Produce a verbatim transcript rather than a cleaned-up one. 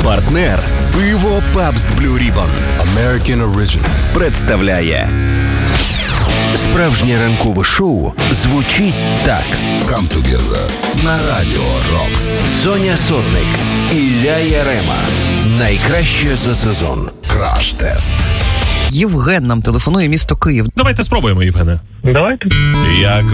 Партнер пиво Pabst Blue Ribbon American Original представляє справжнє ранкове шоу звучить так. Come Together на Радіо Рокс. Соня Сотник, Ілля Ярема. Найкраще за сезон. Краш-тест. Євген нам телефонує, місто Київ. Давайте спробуємо, Євгене. Давайте. Як